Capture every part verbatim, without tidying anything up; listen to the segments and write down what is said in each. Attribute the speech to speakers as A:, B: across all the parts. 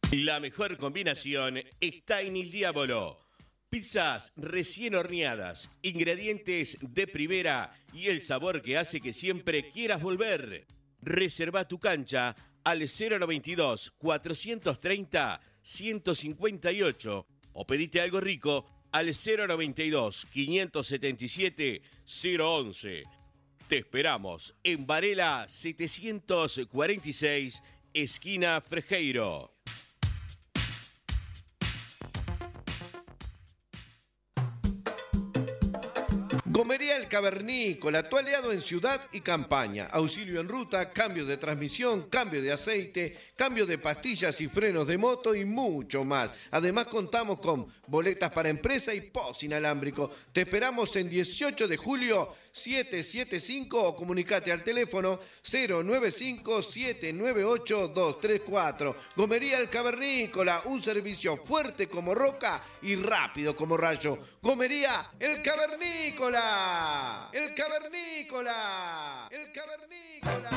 A: La mejor combinación está en Il Diavolo. Pizzas recién horneadas, ingredientes de primera y el sabor que hace que siempre quieras volver. Reserva tu cancha al cero noventa y dos, cuatrocientos treinta, ciento cincuenta y ocho o pedite algo rico al cero noventa y dos, quinientos setenta y siete, cero once. Te esperamos en Varela setecientos cuarenta y seis, esquina Frejeiro.
B: Gomería El Cavernícola, tu aliado en ciudad y campaña. Auxilio en ruta, cambio de transmisión, cambio de aceite, cambio de pastillas y frenos de moto y mucho más. Además contamos con boletas para empresa y post inalámbrico. Te esperamos en dieciocho de julio, setecientos setenta y cinco o comunicate al teléfono cero nueve cinco, siete nueve ocho, dos tres cuatro. Gomería El Cavernícola, un servicio fuerte como roca y rápido como rayo. Gomería El Cavernícola. El Cavernícola. El Cavernícola.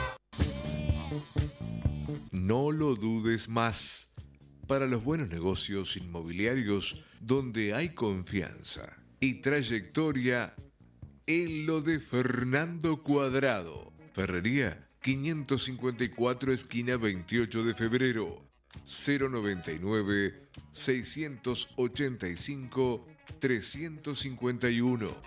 C: No lo dudes más. Para los buenos negocios inmobiliarios donde hay confianza y trayectoria, en lo de Fernando Cuadrado. Ferrería quinientos cincuenta y cuatro, esquina veintiocho de febrero. cero noventa y nueve, seiscientos ochenta y cinco, trescientos cincuenta y uno.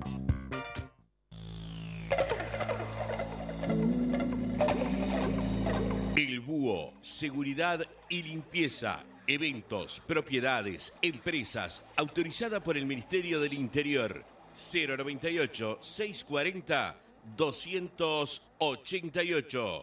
A: El Búho, seguridad y limpieza, eventos, propiedades, empresas, autorizada por el Ministerio del Interior. cero noventa y ocho, seiscientos cuarenta, doscientos ochenta y ocho.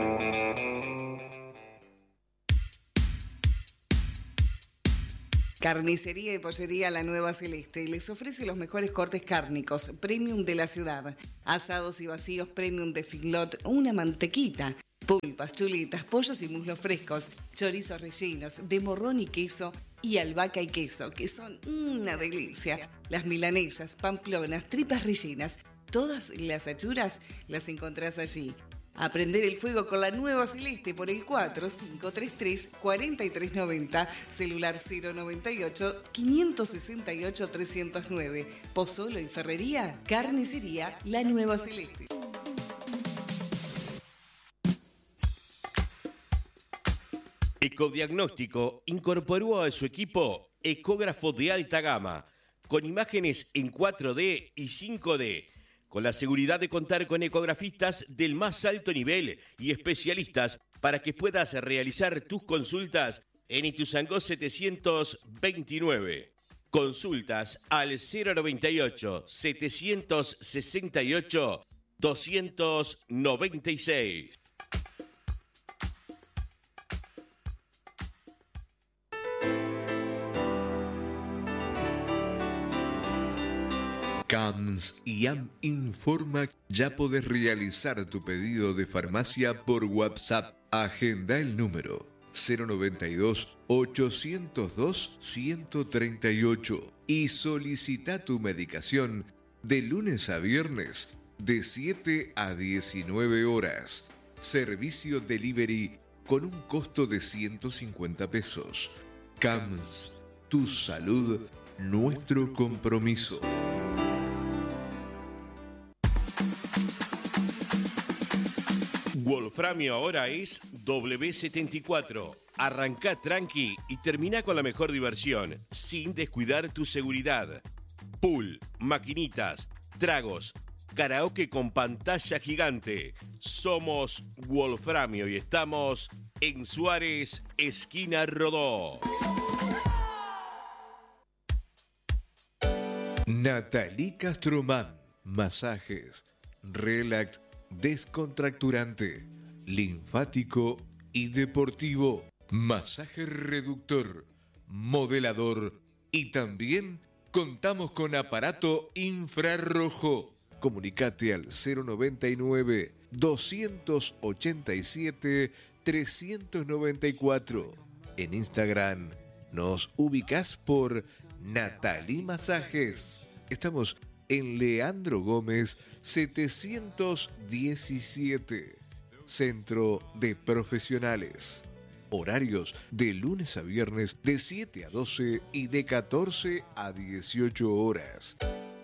D: Carnicería y Pollería La Nueva Celeste les ofrece los mejores cortes cárnicos premium de la ciudad, asados y vacíos premium de Figlot, una mantequita, pulpas, chuletas, pollos y muslos frescos, chorizos rellenos de morrón y queso y albahaca y queso, que son una delicia. Las milanesas, pamplonas, tripas rellenas, todas las achuras las encontrás allí. Aprender el fuego con La Nueva Celeste por el cuatro cinco tres tres, cuatro tres nueve cero, celular cero noventa y ocho, quinientos sesenta y ocho, trescientos nueve. Pozzolo y Ferrería, Carnicería La Nueva Celeste.
A: Ecodiagnóstico incorporó a su equipo ecógrafo de alta gama, con imágenes en cuatro D y cinco D, con la seguridad de contar con ecografistas del más alto nivel y especialistas para que puedas realizar tus consultas en Ituzaingó setecientos veintinueve. Consultas al cero noventa y ocho, setecientos sesenta y ocho, doscientos noventa y seis.
C: C A M S I A M informa que ya podés realizar tu pedido de farmacia por WhatsApp. Agenda el número cero noventa y dos, ochocientos dos, ciento treinta y ocho y solicita tu medicación de lunes a viernes de siete a diecinueve horas. Servicio delivery con un costo de ciento cincuenta pesos. C A M S, tu salud, nuestro compromiso.
A: Wolframio ahora es W setenta y cuatro. Arrancá tranqui y termina con la mejor diversión, sin descuidar tu seguridad. Pool, maquinitas, tragos, karaoke con pantalla gigante. Somos Wolframio y estamos en Suárez, esquina Rodó.
C: Nathalie Castromán, masajes, relax, descontracturante, linfático y deportivo, masaje reductor, modelador y también contamos con aparato infrarrojo. Comunicate al cero noventa y nueve, doscientos ochenta y siete, trescientos noventa y cuatro. En Instagram nos ubicás por Nathalie Masajes. Estamos en Leandro Gómez setecientos diecisiete, Centro de Profesionales. Horarios de lunes a viernes de siete a doce y de catorce a dieciocho horas.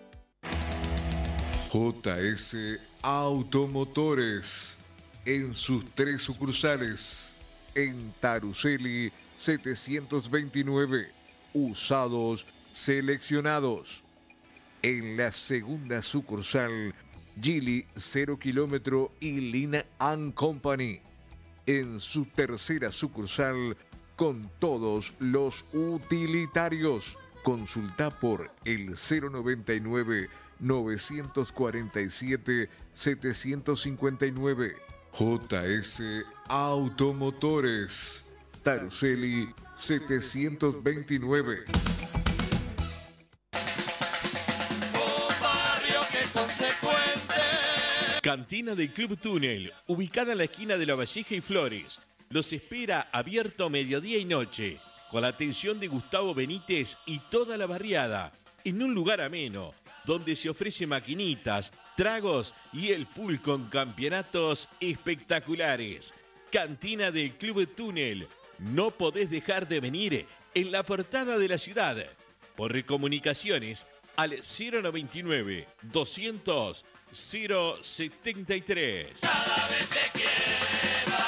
C: J S Automotores en sus tres sucursales. En Taruceli setecientos veintinueve, usados seleccionados. En la segunda sucursal, Gili cero kilómetro y Lina and Company. En su tercera sucursal, con todos los utilitarios. Consulta por el cero noventa y nueve, novecientos cuarenta y siete, setecientos cincuenta y nueve. J S Automotores, Taruceli setecientos veintinueve.
A: Cantina del Club Túnel, ubicada en la esquina de La Valleja y Flores. Los espera abierto mediodía y noche, con la atención de Gustavo Benítez y toda la barriada, en un lugar ameno, donde se ofrece maquinitas, tragos y el pool con campeonatos espectaculares. Cantina del Club Túnel, no podés dejar de venir en la portada de la ciudad. Por comunicaciones al cero noventa y nueve, doscientos, cero setenta y tres.
E: Cada vez te quiero.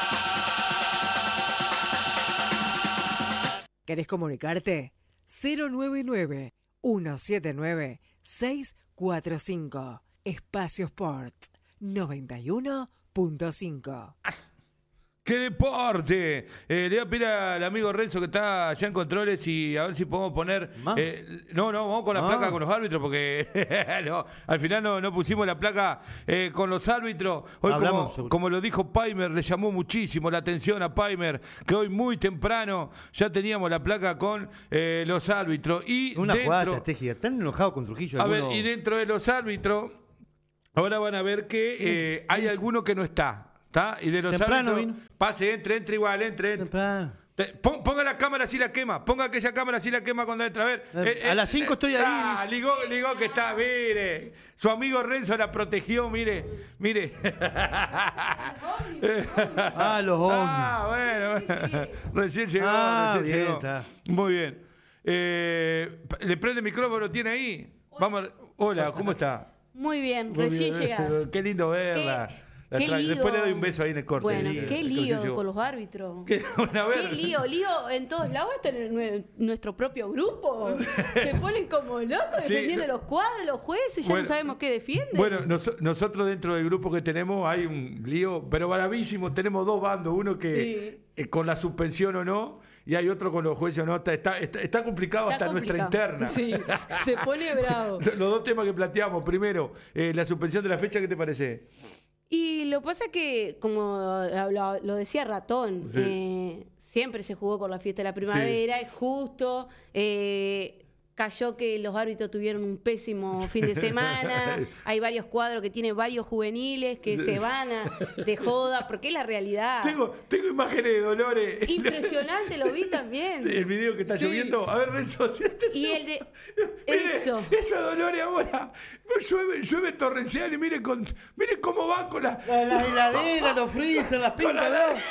F: ¿Querés comunicarte? cero noventa y nueve, ciento setenta y nueve, seiscientos cuarenta y cinco. Espacio Sport noventa y uno punto cinco.
G: ¡Qué deporte! Eh, le voy a pedir al amigo Renzo que está allá en controles y a ver si podemos poner... Eh, no, no, vamos con la ah. placa con los árbitros porque no, al final no, no pusimos la placa eh, con los árbitros. Hoy, Hablamos, como, como lo dijo Paimer, le llamó muchísimo la atención a Paimer que hoy muy temprano ya teníamos la placa con eh, los árbitros. Y
H: Una
G: dentro,
H: jugada estratégica. Están enojados con Trujillo.
G: A
H: alguno...
G: ver, y dentro de los árbitros, ahora van a ver que eh, hay alguno que no está. ¿Está? Y de los
H: Temprano
G: árbitros,
H: vino.
G: pase, entre, entre igual, entre. entre.
H: Temprano.
G: Ponga la cámara si la quema, ponga aquella cámara si la quema cuando entra. A ver.
H: Eh, eh, a las cinco eh, estoy ahí.
G: Ah, ligó, ligó que está, mire. Su amigo Renzo la protegió, mire, mire.
H: Ah, los hombres.
G: Ah, bueno, bueno. Recién llegó,
H: ah,
G: recién
H: bien,
G: llegó.
H: Está.
G: Muy bien. Eh, ¿Le prende el micrófono? ¿Tiene ahí? Vamos. A... Hola, ¿cómo está?
I: Muy bien,
G: Muy
I: recién
G: bien.
I: llegada.
G: Qué lindo verla.
I: ¿Qué? Qué lío.
G: Después le doy un beso ahí en el corte.
I: Bueno,
G: el,
I: qué
G: el
I: lío
G: calzoncillo.
I: con los árbitros.
G: Qué, bueno, a ver.
I: Qué lío, lío en todos lados, hasta en nuestro propio grupo. Se ponen como locos
G: Sí,
I: defendiendo
G: no.
I: los cuadros, los jueces, ya
G: Bueno,
I: no sabemos qué defienden.
G: Bueno, nos, nosotros dentro del grupo que tenemos hay un lío, pero bravísimo. Tenemos dos bandos, uno que
I: Sí.
G: eh, con la suspensión o no, y hay otro con los jueces o no. Está, está, está, está complicado
I: Está
G: hasta
I: complicado.
G: nuestra interna.
I: Sí, se pone bravo.
G: Los, los dos temas que planteamos. Primero, eh, la suspensión de la fecha, ¿qué te parece?
I: Y lo pasa que, como lo, lo decía Ratón,
G: Sí.
I: eh, siempre se jugó con la fiesta de la primavera, sí. Es justo. Eh, cayó que los árbitros tuvieron un pésimo fin de semana. Hay varios cuadros que tienen varios juveniles que se van a, de joda, porque es la realidad.
G: Tengo, tengo imágenes de Dolores.
I: Impresionante, lo vi también.
G: El video que está sí. lloviendo. A ver, Renzo.
I: Y el de...
G: Mire,
I: eso.
G: Eso de Dolores ahora. Llueve, llueve torrencial y mire, con, mire cómo va con la...
H: La, la heladera, los freezer, las pintas,
G: la,
H: ¿no?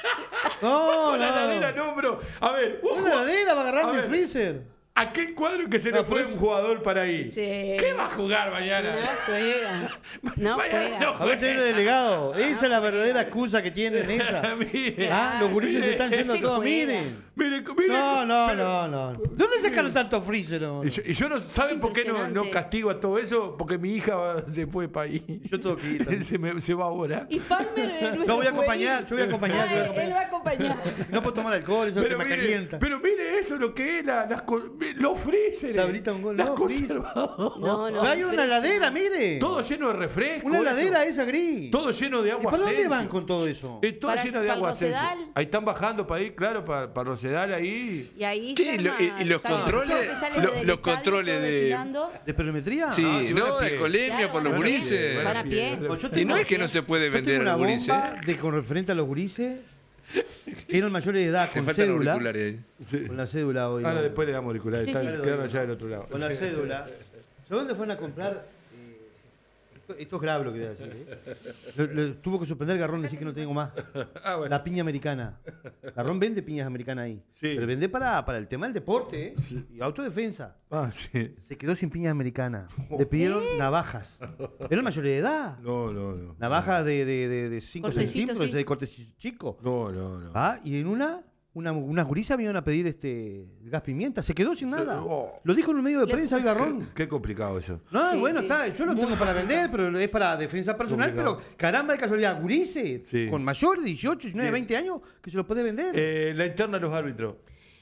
H: No,
G: con
H: no.
G: la heladera en hombro. A ver, un
H: Una heladera va a agarrar mi
G: ver,
H: freezer.
G: ¿A qué cuadro que se
H: no,
G: le fue
H: pues,
G: un jugador para ahí?
I: Sí.
G: ¿Qué va a jugar mañana?
I: No juega. No
G: mañana
I: juega.
G: no
H: A ver si hay un delegado. Esa es la verdadera excusa que tienen esa.
G: Mire,
H: Ah, los gurises se están yendo
I: sí
H: todos,
I: juega.
H: miren.
G: Mire, mire,
H: No, no,
G: pero-
H: no, no. ¿Dónde sacaron tanto freezer? No?
G: Y yo, y yo no, ¿saben
I: Es
G: por qué no, no
I: impresionante.
G: castigo a todo eso? Porque mi hija se fue para ahí.
H: Yo tengo que ir también.
G: se, me, se va ahora.
I: Y Palmer... eh,
H: Yo voy a
I: nuestro
H: acompañar, yo voy a acompañar, yo voy a
I: Ah, él va a acompañar.
H: No puedo tomar alcohol, eso es lo que me
G: mire,
H: calienta.
G: pero mire eso, lo que es la, las, co- los freezers.
H: Sabrita un gol,
G: las
H: no, freezer.
G: conservadoras.
I: No, no.
H: Hay una heladera, mire.
G: Todo lleno de refresco.
H: Una
G: eso.
H: heladera esa gris.
G: Todo lleno de
H: ¿Y
G: agua
H: para dónde
G: Asensio.
H: van con todo eso?
G: Es todo
I: Para-
G: lleno de
I: para
G: agua
I: Rosedal.
G: Asensio. Ahí están bajando para ahí, claro, para, para Rosedal ahí.
I: Y ahí
A: Sí,
I: se
A: lo-
I: arma-
A: y- y los
I: sale-
A: controles-
I: todo que sale
A: lo-
I: del
A: los
I: estadio,
A: controles
I: todo
A: de-
I: desfilando.
H: ¿De perimetría?
A: Sí,
G: Ah, si van
A: no,
G: a
A: de
G: pie.
A: colemia
I: Claro,
A: por los
I: van a pie.
A: gurises.
I: Van a pie.
H: Pues yo
A: Y
H: tengo-
A: no es que no se puede
H: Yo
A: vender
H: tengo
A: a
H: una
A: los gurises.
H: bomba de, con referente a los gurises que eran mayores de edad
A: Te
H: con
A: faltan
H: cédula.
A: auriculares ahí.
H: Con la cédula hoy.
G: Ahora
H: ¿no?
G: después le damos auriculares.
I: Sí,
G: Están
I: sí.
G: quedando allá del otro lado.
H: Con la cédula. ¿De dónde fueron a comprar? Eh, Esto, esto es grave lo que voy a decir. ¿eh? Lo- lo- tuvo que suspender Garrón, decir que no tengo más.
G: Ah, bueno.
H: La piña americana. Garrón vende piñas americanas ahí.
G: Sí.
H: Pero vende para, para el tema del deporte, ¿eh? Y autodefensa.
G: Ah, sí.
H: Se quedó sin piñas americanas. Le pidieron navajas. Era mayor de edad.
G: No, no, no.
H: Navajas de, de, de, de cinco
I: Cortecito,
H: centímetros,
I: sí.
H: de corte chico.
G: No, no, no.
H: Ah, y en una, una unas gurisas vinieron a pedir este gas pimienta. Se quedó sin nada.
G: Oh.
H: Lo dijo en un medio de
I: Le-
H: prensa el Garrón.
G: Qué complicado eso.
H: No,
I: Sí,
H: bueno,
I: sí.
H: está, yo lo tengo para vender, pero es para defensa personal,
G: Complicado.
H: pero caramba, de casualidad, gurises,
G: Sí.
H: con mayores de dieciocho, diecinueve,
G: Bien.
H: veinte años, que se lo puede vender.
G: Eh, la interna de los árbitros.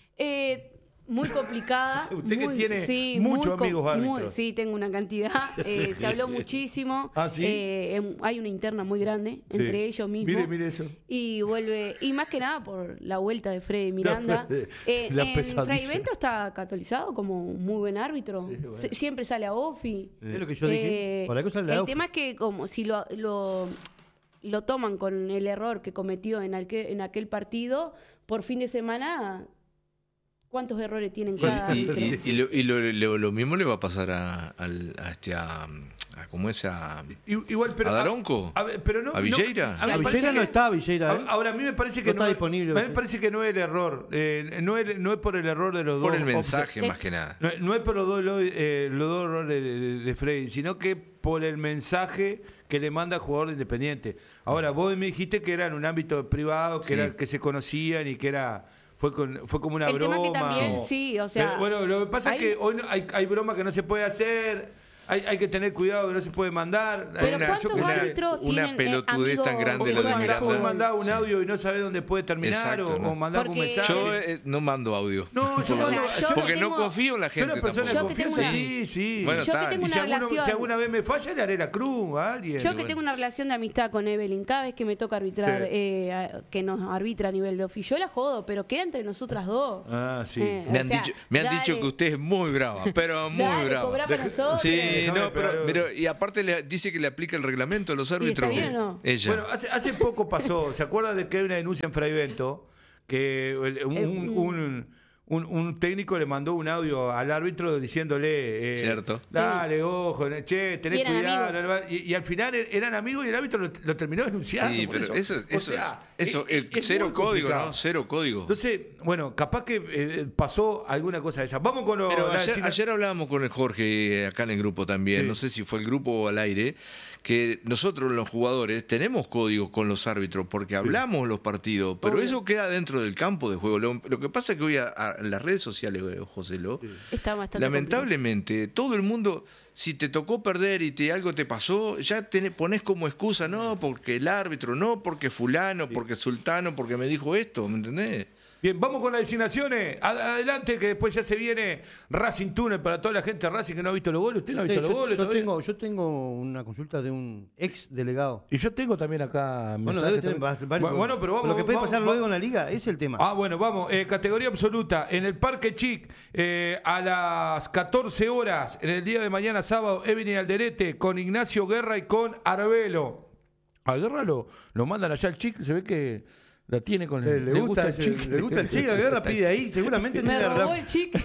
I: Eh, muy complicada.
G: Usted que
I: muy-
G: tiene
I: sí,
G: muchos
I: muy co-
G: amigos árbitros.
I: muy- sí, tengo una cantidad. Eh, se habló muchísimo.
G: ¿Ah, sí?
I: Eh, em- hay una interna muy grande
G: Sí.
I: entre ellos mismos.
G: Mire, mire eso.
I: Y vuelve, y más que nada por la vuelta de Freddy Miranda.
G: Freddy,
I: Eh,
G: la
I: en
G: pesadilla.
I: Fray Bento está catalizado como un muy buen árbitro.
G: Sí, bueno.
I: Se- siempre sale a Ofi.
H: es lo que yo dije.
I: Eh,
H: Por algo sale la
I: el
H: Aufi.
I: tema es que como si lo, lo, lo toman con el error que cometió en, aquel, en aquel partido, por fin de semana, ¿cuántos errores tienen cada
B: Y,
I: árbitro?
B: y- y lo, y lo- lo- lo mismo le va a pasar a, al- a este a, a- ¿cómo es? A,
G: I- Igual, pero,
B: ¿A Daronco?
G: A, ver, pero no,
B: ¿A Villeira?
G: a mí
H: A
G: me parece
H: Villeira no
G: que-
H: está, Villeira. ¿eh?
G: a- Ahora, a mí me parece que
H: No
G: no,
H: está
G: es-
H: disponible,
G: a mí me
H: Villeira.
G: parece que no es el error. eh, no, es, no es por el error de los dos.
B: por el
G: offside-
B: mensaje más que nada.
G: No, no es por los dos, lo- eh, los dos errores de, de- de Freddy, sino que por el mensaje que le manda al jugador de Independiente. Ahora, vos me dijiste que era en un ámbito privado, que
B: Sí.
G: era que se conocían y que era fue con, fue como una
I: El tema
G: broma.
I: que también,
G: o-
I: sí, o sea,
G: Pero, bueno, lo que pasa
I: hay-
G: es que hoy no- hay, hay bromas que no se puede hacer. Hay, hay que tener cuidado que no se puede mandar.
I: Pero
B: Una-
I: ¿cuántos
B: una-
I: árbitros
B: una
I: tienen eh,
B: pelotudez tan
I: amigos
B: grande
G: Porque
B: lo de
G: vos mandás-
B: Miranda.
G: vos mandás un
B: Sí.
G: audio y no sabés dónde puede terminar
B: Exacto,
G: o,
B: ¿no?
G: o mandás un
I: Porque-
G: mensaje.
B: Yo eh, no mando audio.
G: No, yo
I: O
G: mando.
I: sea, yo
G: yo-
B: Porque
I: que
B: no
I: tengo-
B: confío en la
G: Soy
B: gente
G: una persona de
B: tampoco.
I: Yo que tengo
G: confianza,
I: una-
G: sí, sí.
B: Bueno,
I: Yo que
B: está.
I: tengo
G: Y
I: una
G: si alguno,
I: relación-
G: si alguna vez me falla, le haré la cruz a alguien.
I: Yo que
B: bueno.
I: tengo una relación de amistad con Evelyn, cada vez que me toca arbitrar,
G: Sí.
I: eh, a- que nos arbitra a nivel de ofi, yo la jodo, pero queda entre nosotras dos.
G: Ah, sí.
I: Eh,
B: Me
I: o
B: han,
I: sea,
B: dicho, me han
I: dale.
B: dicho que usted es muy brava, pero muy
I: Dale,
B: brava.
I: cobrá para
G: Deje-
I: nosotros.
B: Sí,
G: Déjame
B: no, pero,
G: pegar.
B: pero y aparte le dice que le aplica el reglamento a los árbitros.
I: está bien o no?
B: Ella.
G: Bueno, hace, hace poco pasó, ¿se acuerda de que hay una denuncia en Fraivento? Que el- un,
I: Eh,
G: un, un, un- un técnico le mandó un audio al árbitro diciéndole... eh,
B: Cierto.
G: Dale, ojo, che,
I: Y
G: tenés
I: eran
G: cuidado.
I: amigos.
G: Y, y al final er- eran amigos y el árbitro lo, lo terminó denunciando.
B: Sí,
G: por
B: pero eso,
G: O
B: eso,
G: sea,
B: eso,
G: es-
B: el
G: es
B: cero
G: muy
B: código,
G: complicado.
B: ¿no? Cero código.
G: Entonces, bueno, capaz que eh, pasó alguna cosa de esa. Vamos con lo,
B: Pero
G: la
B: ayer,
G: designa-
B: ayer hablábamos con el Jorge eh, acá en el grupo también,
G: Sí.
B: no sé si fue el grupo o al aire, que nosotros los jugadores tenemos códigos con los árbitros porque hablamos los partidos, pero
I: Obvio.
B: eso queda dentro del campo de juego. Lo, lo que pasa es que hoy a, a- en las redes sociales, eh, José Lo,
I: Está bastante
B: lamentablemente todo el mundo, si te tocó perder y te, algo te pasó, ya te pones como excusa, no, porque el árbitro, no, porque fulano, porque sultano, porque me dijo esto, ¿me entendés?
G: Bien, vamos con las designaciones. Ad- Adelante, que después ya se viene Racing Túnel para toda la gente de Racing que no ha visto los goles. ¿Usted no ha visto
H: yo,
G: los goles?
H: yo
G: todavía?
H: tengo, yo tengo una consulta de un ex delegado.
G: Y yo tengo también acá.
H: Bueno,
G: mensajes
H: debe tener
G: también.
H: varios-
G: Bu- Bueno, pero vamos.
H: Lo que puede
G: vamos-
H: pasar
G: vamos-
H: luego en la liga es el tema.
G: Ah, bueno, vamos. Eh, categoría absoluta. En el Parque Chic, eh, a las catorce horas, en el día de mañana, sábado, Evelyn Alderete con Ignacio Guerra y con Arbelo. A Guerra lo, lo mandan allá al Chic, se ve que la tiene con
H: Le,
G: el.
H: le gusta, ese-
G: Chic.
H: le gusta el chico, Guerra pide ahí, seguramente
I: Me
H: tiene
I: robó
H: la-
I: el chic.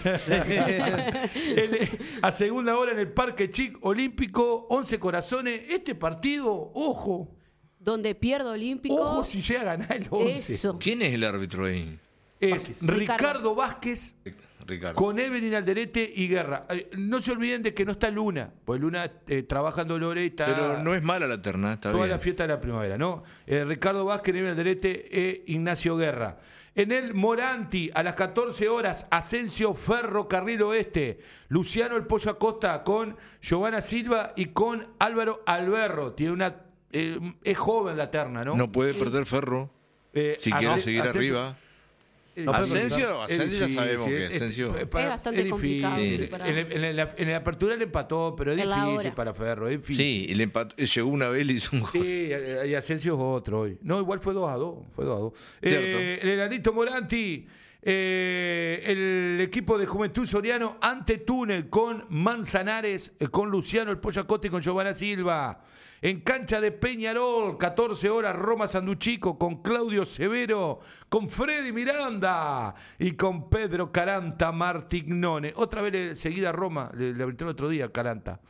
G: En- a segunda hora en el Parque Chic Olímpico, once Corazones. Este partido, ojo,
I: Donde pierdo olímpico.
G: ojo si llega a ganar el once.
I: Eso.
B: ¿Quién es el árbitro ahí?
G: Es
I: Ricardo.
G: Ricardo Vázquez
B: Ricardo.
G: con Evelyn Alderete y Guerra. Eh, no se olviden de que no está Luna, porque Luna eh, trabaja en Dolores y está
B: Pero no es mala la terna, está
G: toda
B: bien.
G: la fiesta de la primavera, ¿no? Eh, Ricardo Vázquez, Evelyn Alderete e Ignacio Guerra. En el Moranti, a las catorce horas, Asensio Ferrocarril Oeste. Luciano El Pollo Acosta con Giovanna Silva y con Álvaro Alberro. Tiene una eh, es joven la terna, ¿no?
B: No puede perder Ferro
G: Eh,
B: si
G: Asen-
B: quiere seguir
G: Asensio-
B: arriba.
G: Eh,
B: No, Asensio,
G: es
B: Asensio ya
G: difícil,
B: sabemos que
G: es-
B: Asensio-
G: es-
I: Es bastante complicado,
G: difícil.
I: sí, para-
G: En, el- en la, en la apertura le empató, pero es
I: En la
G: difícil
I: hora.
G: para Ferro, es difícil.
B: Sí, y le empató- llegó una vez y le hizo un gol.
G: Sí, y Asensio es otro hoy. No, igual fue dos a dos. Fue dos a dos.
B: Cierto.
G: Eh, el Enanito Moranti, eh, el equipo de Juventud Soriano ante Túnel con Manzanares, eh, con Luciano El Pollo Acosta y con Giovanna Silva. En cancha de Peñarol, catorce horas, Roma Sanduchico con Claudio Severo, con Freddy Miranda y con Pedro Caranta Martignone. Otra vez le- seguida Roma, le, le arbitró el otro día Caranta.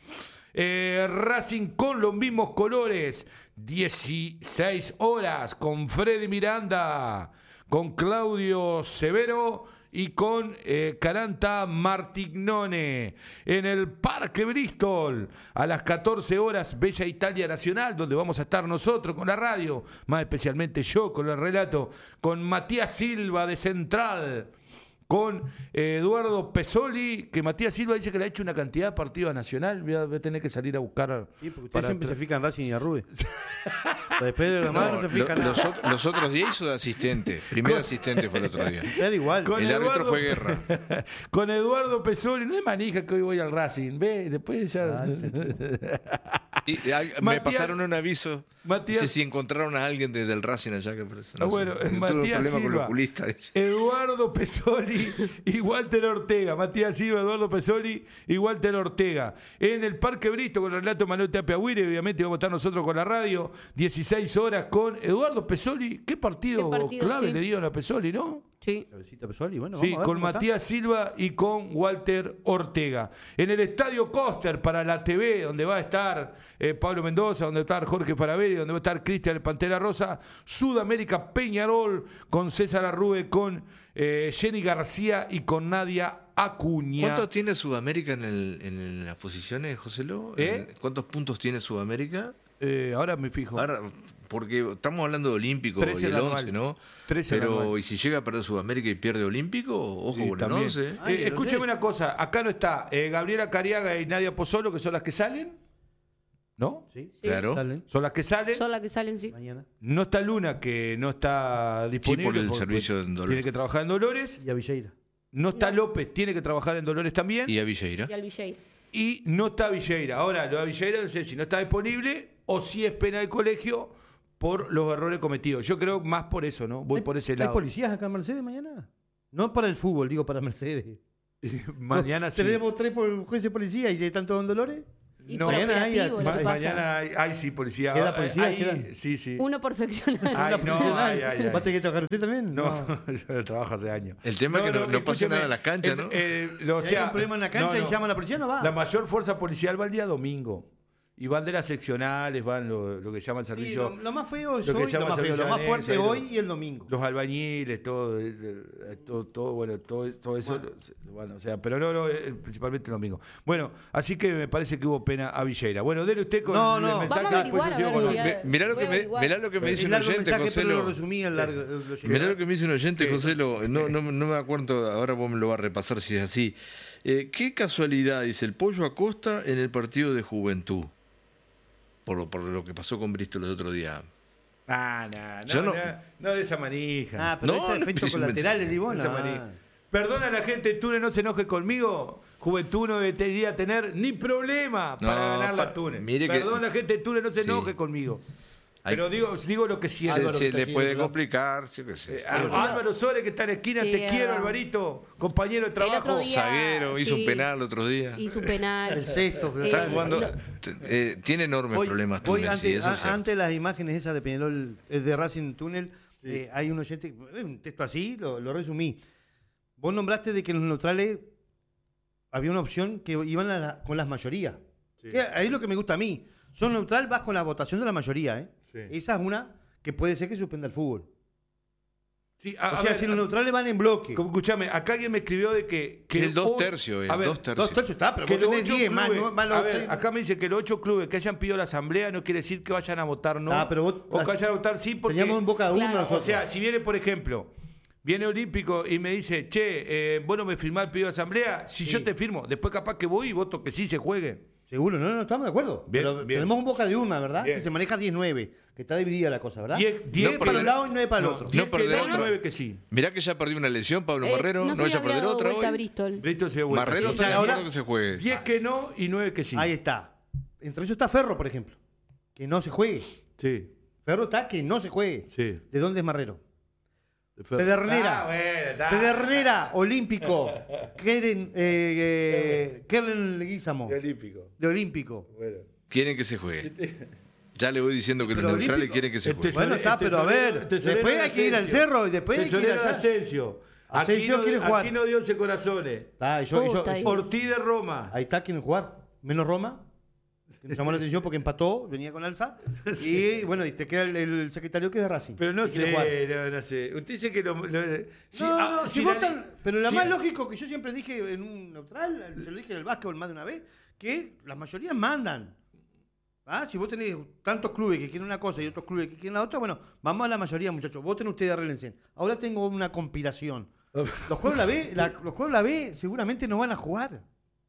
G: Eh, Racing con los mismos colores, dieciséis horas, con Freddy Miranda, con Claudio Severo y con eh, Caranta Martignone. En el Parque Bristol, a las catorce horas, Bella Italia Nacional, donde vamos a estar nosotros con la radio, más especialmente yo con el relato, con Matías Silva de Central, con eh, Eduardo Pesoli, que Matías Silva dice que le ha hecho una cantidad de partidos a Nacional. Voy a, voy a tener que salir a buscar.
H: Sí, porque usted siempre se fija en Racing y a Rubén. Después de los
B: No,
H: demás no se fija en
B: lo-
H: nada.
B: los, ot- los otros días hizo de asistente. Primer asistente fue el otro día.
H: Era igual.
G: Con
B: El árbitro
G: Eduardo-
B: fue Guerra.
G: Con Eduardo Pesoli, no es manija que hoy voy al Racing, ve, después ya.
H: Ah,
B: Y, ah, me
G: Matías-
B: pasaron un aviso.
G: Matías-
B: Dice si encontraron a alguien desde el Racing allá. Que parece, no
G: Ah,
B: sé.
G: bueno,
B: Tuve un
G: Matías
B: problema con el
G: Silva,
B: oculista. dice.
G: Eduardo Pesoli y Walter Ortega. Matías Silva, Eduardo Pesoli y Walter Ortega. En el Parque Brito con el relato de Manuel Tapia Huire, obviamente vamos a estar nosotros con la radio. dieciséis horas con Eduardo Pesoli. ¿Qué partido,
I: Qué partido,
G: clave
I: sí.
G: le dieron a Pesoli, no?
I: Sí.
H: Cabecita Pesoli, bueno,
G: Sí,
H: vamos a ver
G: con
H: cómo está.
G: Matías Silva y con Walter Ortega. En el Estadio Coster para la T V, donde va a estar eh, Pablo Mendoza, donde va a estar Jorge Faravelli, donde va a estar Cristian el Pantera Rosa, Sudamérica Peñarol, con César Arrue, con eh, Jenny García y con Nadia Acuña.
B: ¿Cuántos tiene Sudamérica en, el, en las posiciones, José Lo?
G: ¿Eh?
B: ¿Cuántos puntos tiene Sudamérica?
G: Eh, ahora me fijo.
B: Ahora, porque estamos hablando de Olímpico
G: trece
B: y el
G: al anual.
B: once, ¿no?
G: trece al
B: Pero,
G: anual.
B: ¿y si llega a perder Sudamérica y pierde Olímpico? Ojo
G: Sí,
B: con el
G: también.
B: once.
G: Eh,
H: Ay, lo
G: escúcheme
H: sé.
G: una cosa, acá no está eh, Gabriela Cariaga y Nadia Pozzolo, que son las que salen, ¿no?
H: Sí,
B: Claro.
H: salen
G: Son las que salen.
I: Son las que salen, sí.
H: mañana.
G: No está Luna, que no está disponible.
B: por el
G: porque
B: servicio en Dolores.
G: Tiene que trabajar en Dolores.
H: Y a Villeira.
G: No está
I: No.
G: López, tiene que trabajar en Dolores también.
B: Y a Villeira.
I: Y al Villeira.
G: Y no está Villeira. Ahora, lo de Villeira no sé si no está disponible o si es pena de colegio por los errores cometidos. Yo creo más por eso, ¿no? Voy
H: ¿Hay-
G: por ese
H: ¿Hay
G: lado.
H: policías acá en Mercedes mañana? No para el fútbol, digo para Mercedes.
G: Mañana sí.
H: Tenemos tres por jueces de policía y están todos en Dolores.
I: Y
G: No,
I: por
H: mañana hay-
I: operativo, lo
G: Ma-
I: que pasa.
G: mañana hay, hay sí policía.
H: ¿Queda
G: Ah,
H: policía?
G: hay-
H: ¿Quedan?
G: sí, sí.
I: Uno por seccional.
G: Ay,
H: La
G: no,
H: profesional.
G: ay, ay, ay.
H: ¿Va a tener que trabajar usted también?
G: No, yo trabajo hace años.
B: El tema es que no, no pasa
G: escúcheme,
B: nada en las canchas,
G: el-
B: ¿no?
G: eh, lo- o
H: Si
G: sea,
H: hay un problema en la cancha
G: no, no.
H: y llama a la policía, no va.
G: La mayor fuerza policial va el día domingo. Y van de las seccionales, van lo, lo que llaman
H: Sí,
G: servicio.
H: lo, lo más feo es
G: lo que
H: hoy, lo
G: llaman
H: más, feo,
G: servicio
H: lo más
G: anexo,
H: fuerte
G: ahí lo-
H: hoy y el domingo.
G: Los albañiles, todo, eh, eh, todo, todo, bueno, todo, todo eso, bueno. o sea, pero no, no, eh, principalmente el domingo. Bueno, así que me parece que hubo pena a Villeira. Bueno, dele usted con
H: No,
G: el
H: no.
G: mensaje.
I: Vamos a
G: después
I: averiguar,
G: yo sigo
I: a
G: con
I: ver
G: lo-
I: si hay-
B: Me- mirá, lo
I: voy
B: que
I: a
B: me,
I: averiguar.
B: mirá lo que me dice
H: Es
B: un
H: largo el
B: oyente,
H: mensaje,
B: José
H: pero lo
B: Lo.
H: resumí en largo. lo llegué.
B: Mirá lo que me dice un oyente, José Lo. No, no, no me acuerdo, ahora vos me lo vas a repasar si es así. Eh, qué casualidad, dice el Pollo Acosta en el partido de Juventud. Por lo, por lo que pasó con Bristol el otro día.
G: Ah, no, no,
B: Yo
G: no,
B: no-
G: no de esa manija.
H: Ah, pero
B: No,
H: esos
B: no,
H: efectos
B: pero es un
H: colaterales, y vos,
G: Esa
H: no.
G: manija. Perdona a la gente de Túnez, no se enoje conmigo. Juventud no debería tener ni problema para
B: No,
G: ganar la
B: pa-
G: Túnez.
B: mire que-
G: Perdona a la gente de Túnez, no se
B: Sí.
G: enoje conmigo.
B: Hay-
G: Pero digo, digo lo que siento.
B: Se,
H: Álvaro,
B: se
H: está
B: le
H: así,
B: puede
H: ¿no?
B: complicar, yo qué sé.
G: Eh, Álvaro Sole, que está en la esquina,
I: Sí,
G: te
I: es
G: quiero,
I: verdad.
G: Alvarito, compañero de trabajo.
I: otro día-
B: Zaguero, hizo
I: sí.
B: un penal el otro día.
I: Hizo un penal.
H: El sexto. creo.
B: Está
I: Eh,
B: jugando.
I: lo-
B: t- eh, tiene enormes
H: Hoy-
B: problemas
H: hoy
B: Túnez,
H: antes,
B: sí, eso
H: a-
B: es cierto.
H: antes de las imágenes esas de Peñarol, eh, de Racing Túnel, eh, hay un oyente, eh, un texto así, lo, lo resumí. Vos nombraste de que en los neutrales había una opción que iban a la- con las mayorías. Que ahí es lo que me gusta a mí. Son neutral, vas con la votación de la mayoría. ¿eh?
G: Sí.
H: Esa es una que puede ser que suspenda el fútbol.
G: Sí, a-
H: O
G: a
H: sea,
G: ver,
H: si los
G: a-
H: neutrales van en bloque.
G: como- escuchame, acá alguien me escribió de que... que
B: el dos
G: hoy-
B: tercios, el
G: a ver,
B: dos tercios.
H: Dos tercios está, pero
G: que
H: vos
G: los
H: tenés
G: ocho
H: diez más,
G: clubes-
H: no- más
G: a
H: los
G: ver,
H: seis.
G: acá me dice que los ocho clubes que hayan pedido la asamblea no quiere decir que vayan a votar no.
H: Ah, pero vos-
G: o que vayan a votar sí porque...
H: Teníamos en boca de uno
I: Claro,
H: nosotros.
G: O sea, si viene, por ejemplo, viene Olímpico y me dice, che, eh, vos no me firmás el pedido de asamblea, si
H: Sí.
G: yo te firmo, después capaz que voy y voto que sí se juegue.
H: Seguro, no, no, estamos de acuerdo.
G: Bien,
H: pero
G: bien.
H: tenemos un boca de urna, ¿verdad?
G: Bien.
H: Que se maneja diez nueve, que está dividida la cosa, ¿verdad?
G: diez, diez
B: No
H: para
B: perder-
H: un lado y nueve para el
G: no,
H: otro.
G: diez
B: No
G: que
B: perder
G: no,
B: otro.
G: nueve que sí.
B: Mirá que ya perdió una lesión, Pablo
I: Eh,
B: Marrero. No,
I: se
B: vaya a
I: había
B: perder
I: dado
B: otra
I: vuelta
B: hoy.
I: Bristol.
G: Brito se dio vuelta.
B: Marrero
G: sí.
B: está de
H: ahora-
B: acuerdo que se juegue.
G: diez que no y nueve que sí.
H: Ahí está. Entre ellos está Ferro, por ejemplo. Que no se juegue.
G: Sí,
H: Ferro está que no se juegue.
G: sí.
H: ¿De dónde es Marrero? Pedernera.
G: Ah, bueno, está.
H: Pedernera, Olímpico. Keren, eh, eh, Keren Leguízamo.
G: De Olímpico.
H: De Olímpico.
G: Bueno.
B: Quieren que se juegue. Ya le voy diciendo que los
H: Pero
B: neutrales
H: Olímpico-
B: quieren que se
G: Este
B: juegue.
H: Bueno, está,
G: el
H: pero a
G: tesorero-
H: ver,
G: el tesorero
H: después
G: de
H: hay que ir al
G: Asensio.
H: cerro y después hay que ir
G: Tesorero de
H: allá.
G: Asensio.
H: Asensio
G: Aquí no-
H: quiere jugar.
G: Aquí no dio once corazones.
H: Está, y yo- y yo-
I: Puta,
H: y-
I: ahí.
G: Ortiz de Roma.
H: ahí está, quieren jugar. Menos Roma. que nos llamó la atención porque empató, venía con alza. Y bueno, y te queda el, el secretario que es de Racing.
G: Pero no
H: que quiere jugar.
G: sé, no, no sé. Usted dice que lo... lo- si-
H: no,
G: ah,
H: no,
G: si
H: si
G: la-
H: votan, pero lo
G: si-
H: más lógico que yo siempre dije en un neutral, se lo dije en el básquetbol más de una vez, que las mayorías mandan. ¿Ah? Si vos tenés tantos clubes que quieren una cosa y otros clubes que quieren la otra, bueno, vamos a la mayoría, muchachos. Voten ustedes, arréglense. Ahora tengo una conspiración. Los juegos de la B, la- los juegos de la B seguramente no van a jugar.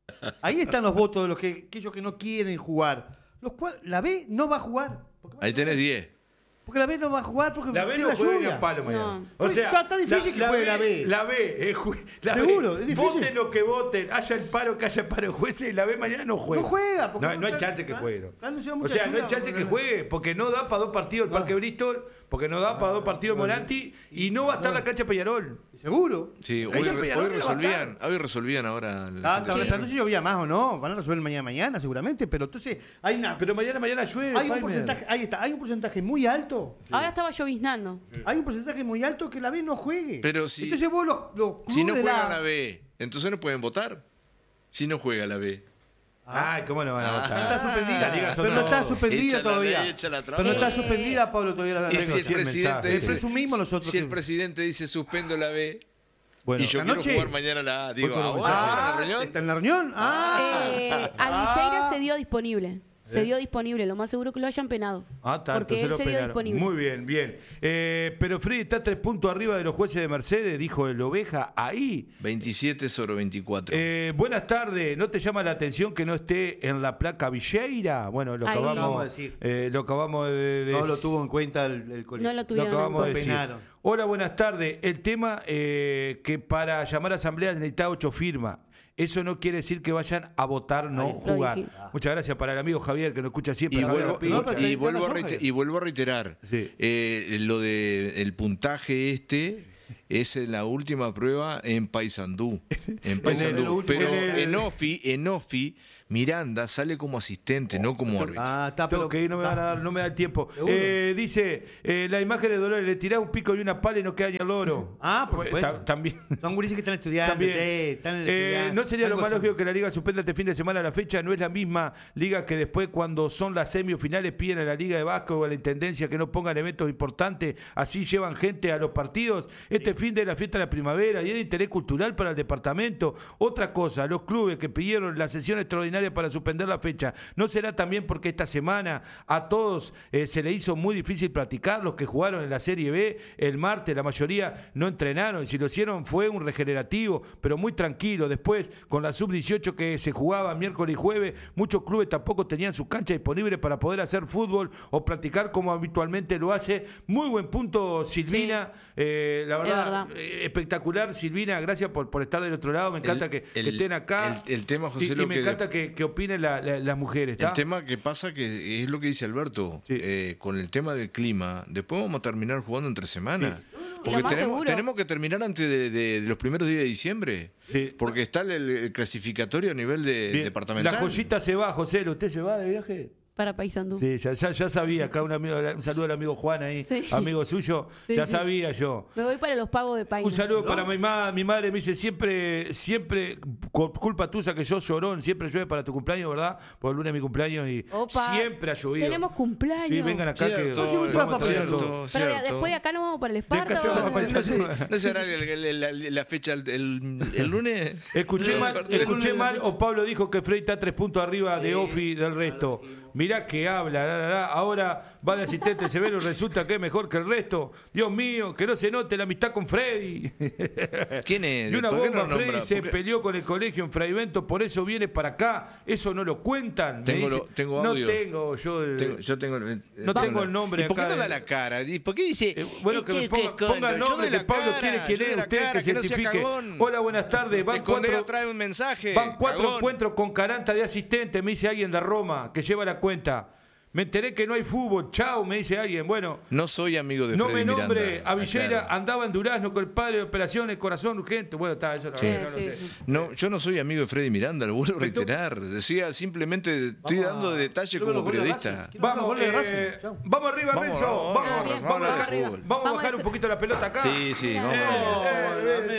H: Ahí están los votos de los que aquellos que no quieren jugar. Los cual, la B no va a jugar.
B: Ahí tenés diez.
H: Porque la B no va a jugar porque
G: La B
H: tiene
G: no juega ni
H: lluvia.
G: a palo mañana.
I: No.
G: O sea,
H: Está- está difícil que juegue la B.
G: La B, eh, ju- la
H: Seguro,
G: B.
H: es difícil.
G: Voten lo que voten, haya el paro que haya paro de jueces, la B mañana no juega.
H: No juega, porque
G: No,
H: no
G: no hay
H: está-
G: chance que
H: está-
G: juegue.
H: está anunciado
G: O
H: mucha
G: sea, no hay
H: lluvia,
G: chance que
H: porque-
G: juegue, porque no da para dos partidos el Parque Bristol, porque no da para dos partidos el Moranti, y no va a estar la cancha Peñarol.
H: Seguro.
B: Sí, hoy,
G: Cancha
B: hoy
G: Peñarol no va a
B: resolvían,
G: estar.
B: hoy resolvían ahora. la
H: Ah,
B: gente.
H: estaban esperando si llovía más o no. Van a resolver mañana mañana seguramente, pero entonces hay una
G: Pero mañana, mañana llueve.
H: hay un
G: Palmer.
H: porcentaje, ahí está, hay un porcentaje muy alto.
I: Ahora estaba lloviznando.
H: Hay un porcentaje muy alto que la B no juegue.
B: Pero si-
H: entonces vos los, los clubes
B: Si no
H: de
B: juega
H: la,
B: la B, entonces no pueden votar. Si no juega la B.
G: Ay, ¿cómo no van a
B: Ah.
G: votar?
H: está suspendida,
G: La liga son
H: pero no está
G: todos.
H: suspendida
B: Echa la
H: todavía.
B: ley, echa la trampa.
H: Pero no está
I: Eh.
H: suspendida, Pablo, todavía la
B: Y
G: tengo
B: si el
G: cien
B: presidente
G: mensajes.
B: dice,
H: Presumimos nosotros
B: si el
H: que-
B: presidente dice suspendo la B
G: Bueno,
B: y yo
H: anoche-
B: quiero jugar mañana la A, digo,
G: Voy con un
B: ahora,
G: mensaje.
B: ahora en la
H: Ah,
B: reunión.
H: ¿está en la reunión? Ah.
I: Eh, Alviseira se dio disponible. Se dio disponible. Lo más seguro que lo hayan penado.
G: Ah, está,
I: Porque
G: entonces
I: él
G: lo
I: se dio
G: penaron.
I: disponible.
G: Muy bien, bien. Eh, pero Freddy está tres puntos arriba de los jueces de Mercedes, dijo el Oveja ahí.
B: veintisiete sobre veinticuatro.
G: Eh, buenas tardes, ¿no te llama la atención que no esté en la placa Villeira? Bueno, lo
I: Ahí.
G: acabamos,
H: Vamos a decir.
G: eh, lo acabamos de, de-
H: No lo tuvo en cuenta el, el colegio.
I: No lo
G: lo
I: tuvieron.
G: acabamos de
H: Lo
G: decir.
H: penaron.
G: Hola, buenas tardes. El tema eh, que para llamar a asamblea necesita ocho firmas. Eso no quiere decir que vayan a votar no
H: Ahí.
I: Lo
G: jugar.
I: dije.
G: Muchas gracias para el amigo Javier que nos escucha siempre.
B: Y
G: Javier
B: vuelvo,
G: Rapino.
H: no, pero
B: y,
H: ahí
B: vuelvo a
H: está la
B: reiter-
H: soja.
B: y vuelvo a reiterar,
G: Sí.
B: eh, lo de el puntaje este es en la última prueba en Paysandú. En Paysandú.
H: en el último-
B: Pero
G: en el-
B: en Ofi, en Ofi, Miranda sale como asistente, no como árbitro.
H: Ah, está,
G: Tengo
H: pero
G: que ir, no me, van a dar- no me da el tiempo.
H: ¿Seguro?
G: Eh, dice, eh, la imagen de Dolores, le tirás un pico y una pala y no queda ni el loro.
H: Ah, por
G: Bueno,
H: supuesto.
G: ta- También.
H: son gurises que están estudiando,
G: También.
H: che, están en el
G: Eh,
H: estudiando.
G: ¿No sería lo
H: Algo
G: más
H: son.
G: lógico que la liga suspenda este fin de semana la fecha? ¿No es la misma liga que después cuando son las semifinales piden a la liga de básquet o a la intendencia que no pongan eventos importantes? Así llevan gente a los partidos. Este fin de la fiesta de la primavera y es de interés cultural para el departamento. Otra cosa, los clubes que pidieron la sesión extraordinaria para suspender la fecha, ¿no será también porque esta semana a todos eh, se le hizo muy difícil practicar? Los que jugaron en la Serie B el martes, la mayoría no entrenaron y si lo hicieron fue un regenerativo, pero muy tranquilo. Después, con la sub dieciocho que se jugaba miércoles y jueves, muchos clubes tampoco tenían su cancha disponible para poder hacer fútbol o practicar como habitualmente lo hace. Muy buen punto, Silvina. Eh, la verdad,
I: verdad.
G: eh, espectacular, Silvina. Gracias por, por estar del otro lado. Me encanta
B: El-
G: que, que
B: el-
G: estén acá.
B: el- el tema, José,
G: y, y
B: lo
G: me
B: que-
G: encanta que, que opinen la- la- las mujeres. ¿tá?
B: El tema que pasa que es lo que dice Alberto,
G: Sí.
B: eh, con el tema del clima, después vamos a terminar jugando entre semanas. Porque
I: Lo más
B: tenemos,
I: seguro.
B: tenemos que terminar antes de, de- de los primeros días de diciembre.
G: Sí.
B: Porque está el, el clasificatorio a nivel de,
G: Bien.
B: departamental.
G: La joyita se va, José. ¿Usted se va de viaje?
I: Para Paysandú.
G: Sí, ya, ya, ya sabía. Acá un, amigo, un saludo al amigo Juan ahí,
I: Sí.
G: amigo suyo.
I: Sí,
G: ya
I: sí.
G: sabía yo.
I: Me voy para los pagos de Paine.
G: Un saludo para mi, ma- mi madre, me dice siempre, siempre, cu- culpa tuya que yo llorón, siempre llueve para tu cumpleaños, ¿verdad? Por el lunes es mi cumpleaños y
I: Opa,
G: siempre ha llovido.
I: tenemos cumpleaños.
G: Sí, vengan acá
B: Cierto,
G: que
H: Entonces,
G: vamos a
H: papá,
G: traer
B: cierto,
G: todo.
I: Pero de-
B: cierto.
I: después de acá nos vamos para el
G: De acá se
I: Esparta.
G: vamos para el
B: ¿No,
G: Esparta.
B: sé- ¿no será el- el- la, la fecha el, el- el lunes?
G: Escuché
B: El
G: mal,
B: sorteo.
G: escuché mal o Pablo dijo que Frey está tres puntos arriba de Ofi del resto. Mirá que habla, la, la, la. Ahora va de asistente Severo y resulta que es mejor que el resto. Dios mío, que no se note la amistad con Freddy.
B: ¿Quién es?
G: Y una
B: ¿Por qué
G: bomba,
B: no
G: Freddy
B: nombra?
G: se
B: Porque-
G: peleó con el colegio en Fraivento, por eso viene para acá. Eso no lo cuentan. Me
B: Tengo
G: dice-
B: lo- tengo
G: no
B: audios.
G: tengo yo. eh,
B: Tengo- yo tengo, eh,
G: No tengo el nombre
B: ¿Y por qué
G: acá
B: no da
G: de-
B: la cara? ¿Y ¿Por qué dice?
G: Eh, bueno,
B: ¿y
G: que me
B: qué-
G: ponga,
B: qué
G: ponga
B: cuento?
G: el
B: Yo
G: nombre,
B: doy
G: que
B: la
G: Pablo
B: cara,
G: quiere que
B: yo doy
G: lea
B: la
G: usted,
B: cara,
G: que
B: que no sea
G: certifique.
B: cagón.
G: Hola, buenas tardes. Van
B: Escondea,
G: cuatro,
B: trae un mensaje.
G: van cuatro
B: cagón.
G: encuentros con Caranta de asistente, me dice alguien de Roma, que lleva la cuenta. Me enteré que no hay fútbol. Chao, me dice alguien. Bueno,
B: No soy amigo de
G: no
B: Freddy
G: me nombre
B: Miranda,
G: a Villeira,
B: aclaro.
G: andaba en Durazno con el padre de operaciones, corazón urgente. Bueno, está, eso la
I: Sí,
G: verdad, no lo
I: sí,
G: sé.
I: sí.
B: No, yo no soy amigo de Freddy Miranda, lo vuelvo a reiterar. Decía, simplemente estoy
H: Vamos a-
B: dando detalles
H: Luego
B: como
H: los goles de
B: periodista.
H: Racing. Quiero ver los
G: Vamos,
H: goles de
G: eh,
H: Racing. Chao.
G: vamos arriba,
B: Vamos,
G: Renzo.
B: vamos,
G: Vamos,
B: vamos,
G: vamos,
B: vamos a hablar
G: a
B: de
G: bajar,
B: fútbol.
G: vamos a
I: Vamos
G: bajar
I: a-
G: un poquito la pelota acá.
B: Sí, sí, vamos.
G: Eh, eh, eh,
H: Dame.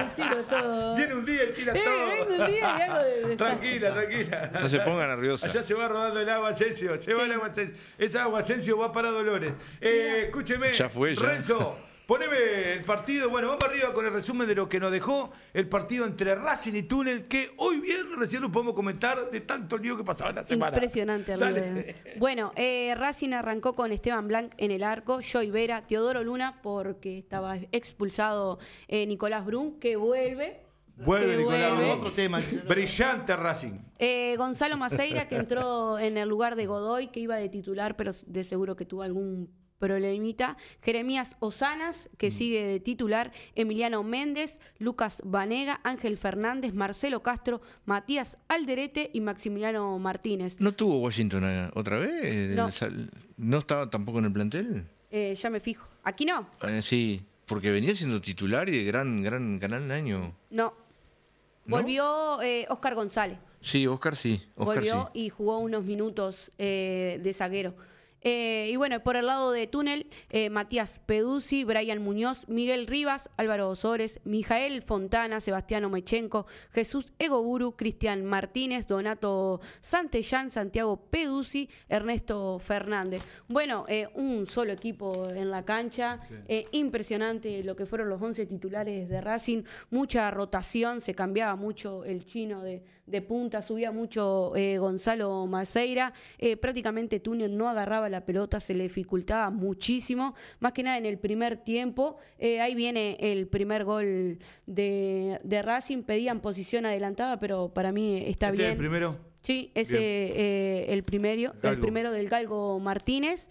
I: les tiro todo.
G: Viene un día y tira
I: Eh,
G: todo.
I: vengo un día y hago de desastre.
G: Tranquila, tranquila.
B: No se ponga nerviosa.
G: Allá se va rodando el agua, Asensio. Se va el agua, Asensio. Esa agua, Asensio, va para Dolores. Eh, escúcheme.
B: Ya fue, ya.
G: Renzo, poneme el partido. Bueno, vamos arriba con el resumen de lo que nos dejó el partido entre Racing y Túnel, que hoy viernes recién lo podemos comentar de tanto lío que pasaba en la semana.
I: Impresionante.
G: Dale.
I: Bueno, eh, Racing arrancó con Esteban Blanc en el arco, Joy Vera, Teodoro Luna, porque estaba expulsado eh, Nicolás Brun, que vuelve.
G: Vuelve
I: que
G: Nicolás
I: vuelve.
G: Brun.
H: Otro tema.
G: Brillante Racing.
I: Eh, Gonzalo Maceira, que entró en el lugar de Godoy, que iba de titular, pero de seguro que tuvo algún problemita. Jeremías Osanas, que sigue de titular. Emiliano Méndez, Lucas Vanega, Ángel Fernández, Marcelo Castro, Matías Alderete y Maximiliano Martínez.
B: ¿No tuvo Washington eh, otra vez?
I: No.
B: El sal- ¿No estaba tampoco en el plantel?
I: Eh, ya me fijo. Aquí no.
B: Eh, sí, porque venía siendo titular y de gran, gran canal año.
I: No.
B: ¿No?
I: Volvió eh, Oscar González.
B: Sí, Oscar sí. Oscar
I: Volvió
B: sí.
I: y jugó unos minutos eh, de zaguero. Eh, y bueno, por el lado de Túnel, eh, Matías Peduzzi, Brian Muñoz, Miguel Rivas, Álvaro Osores, Mijael Fontana, Sebastián Omechenko, Jesús Egoburu, Cristian Martínez, Donato Santellán, Santiago Peduzzi, Ernesto Fernández. Bueno, eh, un solo equipo en la cancha. Sí. Eh, impresionante lo que fueron los once titulares de Racing. Mucha rotación, se cambiaba mucho el chino de, de punta, subía mucho eh, Gonzalo Maceira. Eh, prácticamente Túnel no agarraba la pelota, se le dificultaba muchísimo, más que nada en el primer tiempo. Eh, ahí viene el primer gol de, de Racing, pedían posición adelantada, pero para mí está
G: ¿Este
I: bien.
G: es el primero?
I: Sí, ese eh, el, primero, el primero del Galgo Martínez.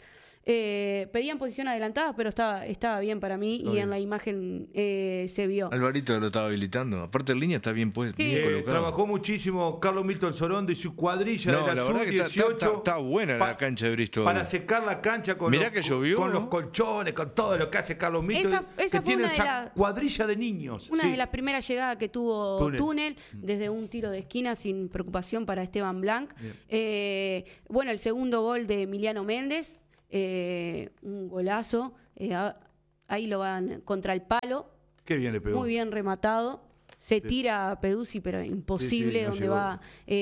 I: Eh, pedían posición adelantada, pero estaba, estaba bien para mí. Está y bien. En la imagen eh, se vio.
B: Alvarito lo estaba habilitando. Aparte, en línea está bien puesto.
I: Sí.
B: Bien
G: Eh,
B: colocado.
G: trabajó muchísimo Carlos Milton Sorondo y su cuadrilla
B: No,
G: de la,
B: la
G: sub
B: verdad que está,
G: dieciocho.
B: está- está buena la cancha de Bristol.
G: Para secar la cancha con,
B: Mirá
G: los,
B: que llovió,
G: con
B: ¿no?
G: los colchones, con todo lo que hace Carlos Milton.
I: Esa- esa
G: que
I: fue
G: tiene
I: una de
G: esa
I: las-
G: cuadrilla de niños.
I: Una
G: Sí.
I: de las primeras llegadas que tuvo
G: Túnel.
I: Túnel, desde un tiro de esquina sin preocupación para Esteban Blanc. Eh, bueno, el segundo gol de Emiliano Méndez, eh, un golazo. Eh, a- ahí lo van contra el palo,
G: Qué bien le pegó.
I: muy bien rematado. Se tira a Peduzzi, pero imposible
G: Sí, sí, no
I: donde
G: llegó.
I: va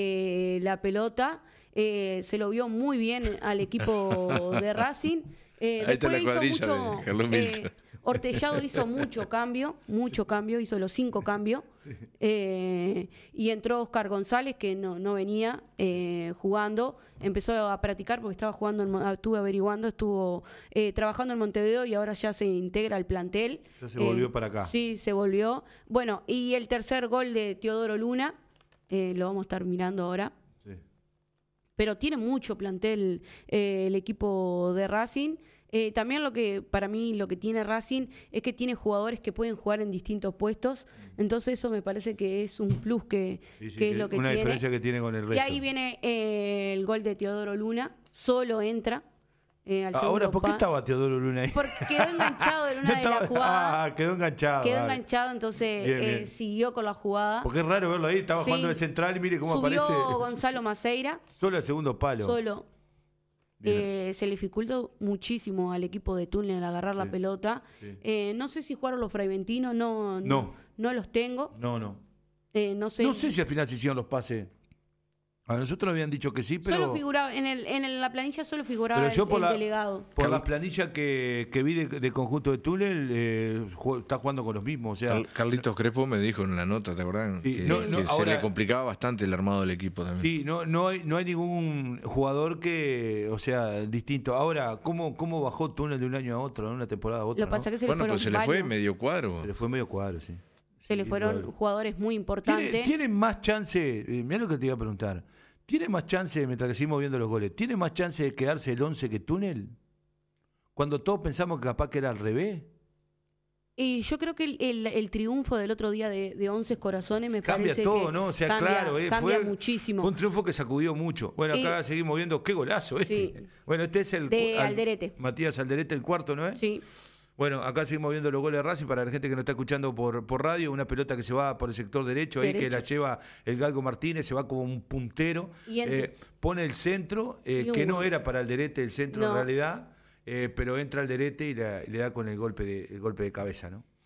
I: eh, la pelota. Eh, se lo vio muy bien al equipo de Racing. Eh,
B: Ahí está
I: después
B: la
I: hizo
B: cuadrilla
I: mucho,
B: de Carlos Milton.
I: eh, Ortellado hizo mucho cambio, mucho cambio, hizo los cinco cambios. Eh, y entró Oscar González, que no, no venía eh, jugando. Empezó a practicar porque estaba jugando, en, Mon- estuve averiguando, estuvo eh, trabajando en Montevideo y ahora ya se integra al plantel.
G: Ya se volvió
I: Eh,
G: para acá.
I: Sí, se volvió. Bueno, y el tercer gol de Teodoro Luna, eh, lo vamos a estar mirando ahora.
G: Sí.
I: Pero tiene mucho plantel eh, el equipo de Racing. Eh, también lo que, para mí, lo que tiene Racing es que tiene jugadores que pueden jugar en distintos puestos. Entonces eso me parece que es un plus que,
G: Sí, sí,
I: que es
G: que
I: lo que
G: una
I: tiene.
G: diferencia que tiene con el resto.
I: Y ahí viene eh, el gol de Teodoro Luna. Solo entra eh, al
G: Ahora,
I: segundo
G: ¿por qué
I: pa-
G: estaba Teodoro Luna ahí?
I: Porque quedó enganchado en una
G: No
I: de
G: estaba-
I: las jugadas.
G: Ah, quedó enganchado.
I: Quedó
G: vale.
I: enganchado, entonces
G: Bien,
I: eh,
G: bien.
I: siguió con la jugada.
G: Porque es raro verlo ahí, estaba
I: Sí.
G: jugando de central y mire cómo
I: Subió
G: aparece.
I: Gonzalo Maceira,
G: Solo el segundo palo.
I: solo.
G: Bien.
I: Eh, se le dificultó muchísimo al equipo de Túnel al agarrar la
G: Sí,
I: pelota.
G: sí.
I: Eh, no sé si jugaron los fraiventinos, no, no,
G: No.
I: no los tengo.
G: No, no.
I: Eh, no sé.
G: No sé si al final se hicieron los pases. A nosotros habían dicho que sí, pero
I: Solo figuraba, en, el, en el- la planilla solo figuraba
G: Pero yo
I: el,
G: por
I: el
G: la-
I: delegado.
G: por la planilla que, que vi de, de conjunto de Túnel, eh, jue- está jugando con los mismos. O sea,
B: Car- Carlitos Crespo me dijo en la nota, ¿te acordás?
G: Sí,
B: que
G: no, no,
B: que se
G: ahora-
B: le complicaba bastante el armado del equipo también.
G: sí, no, no, hay, no hay ningún jugador que, o sea, distinto. Ahora, ¿cómo, cómo bajó Túnel de un año a otro, de una temporada a otra?
I: Lo que pasa
G: ¿no?
I: es que se
B: Bueno,
I: le fueron
B: pues se le fue
I: varios.
B: medio cuadro.
G: Se le fue medio cuadro, sí.
I: Se le
G: Sí,
I: fueron
G: igual.
I: jugadores muy
G: ¿Tiene,
I: importantes.
G: tiene más chance, eh, mirá lo que te iba a preguntar, ¿tiene más chance, mientras que seguimos viendo los goles, ¿tiene más chance de quedarse el once que Túnel? Cuando todos pensamos que capaz que era al revés.
I: Y yo creo que el, el- el triunfo del otro día de, de Once Corazones me
G: Cambia
I: parece
G: todo,
I: que
G: ¿no? O sea,
I: cambia,
G: claro, eh,
I: cambia
G: fue,
I: muchísimo.
G: fue un triunfo que sacudió mucho. Bueno, acá
I: Eh,
G: seguimos viendo qué golazo este.
I: sí.
G: Bueno, este es el...
I: De
G: al-
I: Alderete.
G: Matías Alderete, el cuarto, ¿no es?
I: Sí.
G: Bueno, acá seguimos viendo los goles de Racing para la gente que nos está escuchando por, por radio. Una pelota que se va por el sector derecho, ahí
I: Derecho.
G: que la lleva el Galgo Martínez, se va como un puntero.
I: Y entre-
G: eh, pone el centro, eh,
I: Y un
G: que no
I: gol.
G: era para Alderete el centro en
I: No.
G: realidad, eh, pero entra Alderete y, la- y le da con el golpe de, el golpe de cabeza, ¿no?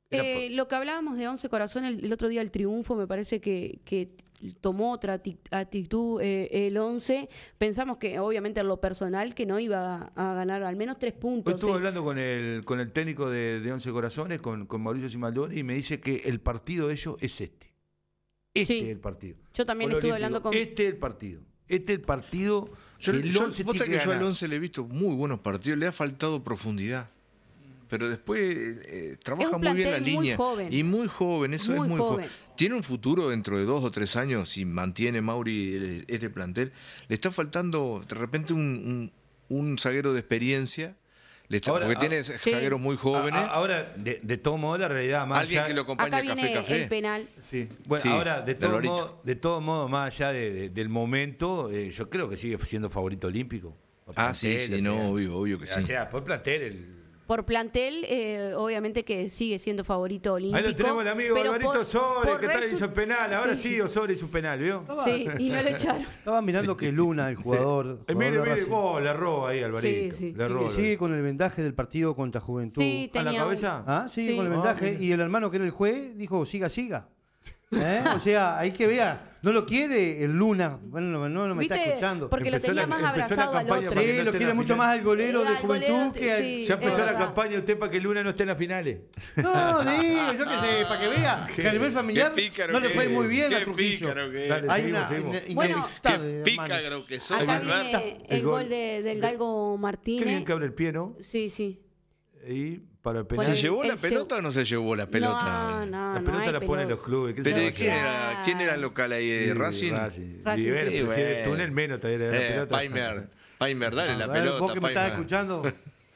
I: Eh, lo que hablábamos de Once Corazón el, el otro día, el triunfo, me parece que, que tomó otra actitud eh, el Once. Pensamos que, obviamente, en lo personal, que no iba a, a ganar al menos tres puntos.
G: Hoy estuve
I: eh.
G: hablando con el con el técnico de, de Once Corazones, con, con Mauricio Simaldoni, y me dice que el partido de ellos es este. Este
I: Sí.
G: es el partido.
I: Yo también
G: Con
I: estuve
G: Olímpico.
I: hablando con...
G: Este es el partido. Este es el partido
C: Yo,
G: que el
C: yo-
G: Once
C: vos
G: tiene
C: sabés
G: que
C: que yo al
G: ganar.
C: once le he visto muy buenos partidos, le ha faltado profundidad. Pero después eh, trabaja
I: Es un
C: muy bien la
I: plantel muy
C: línea.
I: joven.
C: Y muy joven, eso
I: Muy
C: es muy joven.
I: joven.
C: Tiene un futuro dentro de dos o tres años si mantiene Mauri el- este plantel. Le está faltando de repente un, un, un zaguero de experiencia. Le está-
G: Ahora,
C: porque
G: ah,
C: tiene
I: sí.
C: zagueros muy jóvenes.
G: A- a- ahora, de, de todo modo, la realidad, más
C: Alguien
G: allá-
C: que lo acompañe
I: Acá
C: a Café
I: viene
C: Café.
I: el penal.
G: Sí. Bueno,
C: Sí,
G: ahora, de
C: de
G: todo
C: Alvarito.
G: modo, de todo modo, más allá de- de- del momento, eh, yo creo que sigue siendo favorito olímpico. Por
C: Ah, sí,
G: plantel,
C: sí,
G: o
C: no,
G: sea,
C: obvio, obvio que
G: O
C: sí.
G: sea, por plantel, el...
I: Por plantel, eh, obviamente que sigue siendo favorito olímpico.
G: Ahí lo tenemos el amigo
I: pero
G: Alvarito
I: por-
G: Osores,
I: por
G: que tal
I: resu-
G: hizo el penal. Ahora sí, Osores hizo un penal, ¿vio?
I: Sí, y no lo echaron.
H: Estaba mirando que Luna, el jugador.
G: Eh,
H: jugador
G: mire,
H: de
G: mire,
H: Racing,
G: vos, le erró ahí Alvarito.
I: Sí, sí.
G: Le erró.
H: sigue, sigue con el vendaje del partido contra Juventud.
I: Sí,
G: ¿A la
I: tenía un-
G: cabeza?
H: Ah, sí,
I: Sí.
H: con el
G: Ah,
H: vendaje.
G: mira.
H: Y el hermano que era el juez dijo, siga, siga. ¿Eh? O sea, hay que vea. No lo quiere el Luna. Bueno, no, no, no me está
I: ¿Viste?
H: escuchando.
I: Porque lo
G: Empezó
I: tenía
G: la-
I: más
G: empezó la
I: abrazado al
G: campaña
I: otro.
G: para que
H: Sí,
G: no
H: lo
G: esté en
H: quiere
G: la
H: mucho
G: final.
H: más el golero
I: Eh,
H: de
I: al
H: Juventud
I: golero,
H: que al-
I: sí.
G: Ya empezó
I: Es
G: la
I: verdad.
G: campaña usted para que Luna no esté en las finales.
H: No, digo, yo qué sé, para que vea que a nivel familiar
C: Qué pícaro
H: no le
C: que
H: fue
C: es,
H: muy bien
C: qué
H: a Trujillo.
C: pícaro que es.
G: Dale,
H: Hay
G: seguimos,
H: una,
G: seguimos.
H: una
I: Bueno,
H: inimistad
C: Qué
H: de
C: pícaro
H: hermanos.
C: que sos,
I: Acá
C: Alberto.
I: viene
G: El
I: el
G: gol.
I: gol de- del Galgo
G: Qué
I: Martínez.
G: bien que abre el pie, ¿no?
I: Sí, sí.
G: Y para el
I: Bueno,
G: penal.
C: ¿Se llevó la
I: el
C: pelota
I: seu-
C: o no se llevó la pelota?
I: No, no,
G: la
I: no
G: pelota
I: hay
G: la ponen
I: pelota.
G: los clubes. ¿qué
C: ¿Pero
G: se va a
C: de quién
G: hacer?
C: era, quién era el local ahí? ¿De
G: Sí,
C: Racing?
G: Racing.
I: Racing.
G: Y bueno,
C: Sí,
G: pero si el
C: bueno.
G: túnel menos te la
C: Eh,
G: pelota.
C: Paimer, Paimer, dale la
H: A ver,
C: pelota,
H: vos que me estás
C: Paimer.
H: escuchando.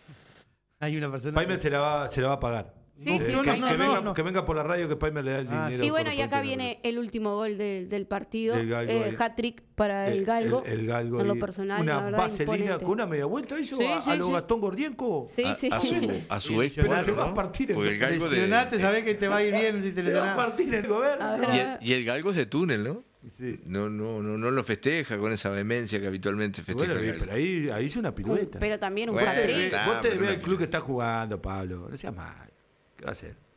H: Hay una persona.
G: Paimer se la va, se la va a pagar.
I: Sí,
G: Eh,
I: sí,
G: que,
I: no,
G: que
I: no,
G: venga,
H: no, no.
G: que venga por la radio que Paimer le da el
H: Ah,
G: dinero.
I: Y bueno, y acá
G: correspondiente.
I: viene el último gol del, del partido.
G: Del Galgo
I: eh,
G: ahí.
I: hat-trick para el
G: Eh,
I: Galgo.
G: El, el Galgo
I: En lo
G: ahí.
I: personal,
G: Una
I: la verdad,
G: vaselina
I: imponente.
G: con una media vuelta hizo
I: Sí,
G: a,
I: sí,
G: a lo
I: sí.
G: Gastón Gordienco.
I: Sí,
C: A,
I: sí.
C: a su, a su ex
G: Pero
C: perro,
G: se va a
C: ¿no?
G: partir en
C: Porque el galgo de...
H: Lesionate, sabés que te va a ir bien si te
G: Se va a
H: lesionás.
G: partir el gobierno.
I: A ver,
C: Y
I: a
C: el,
I: ver.
C: y el galgo es de túnel, ¿no?
G: Sí.
C: No, no, no, no lo festeja con esa vehemencia que habitualmente festeja
G: Bueno,
C: el galgo.
G: pero ahí, ahí hizo una pirueta.
I: Pero también un
C: Bueno,
I: hat-trick.
C: está,
G: Vos te
C: pero
G: ves
C: no-
G: el club que está jugando, Pablo. No seas mal. ¿Qué va a hacer?